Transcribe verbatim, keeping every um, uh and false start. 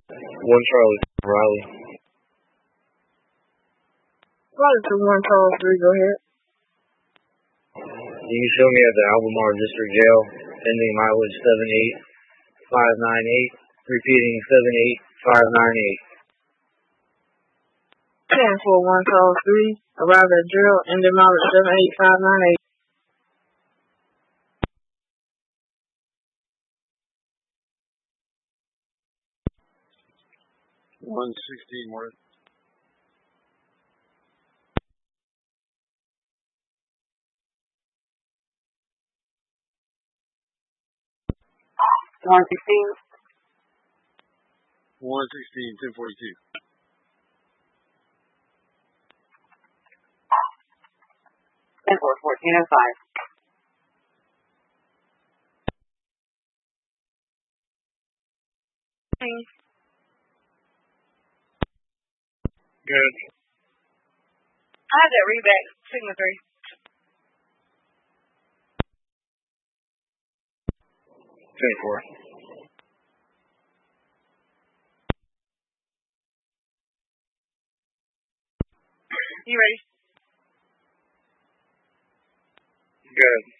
One Charlie, Riley. Riley to one Charlie three, go ahead. Do you show me at the Albemarle District Jail, pending mileage seven eight five nine eight, repeating seven eight five nine eight. ten for one Charlie three, arrive at jail, ending mileage seven eight five nine eight. one sixteen North. one sixteen. one sixteen, ten forty-two. ten for fourteen oh five. Good. I had that read back, signal three. ten four. You ready? Good.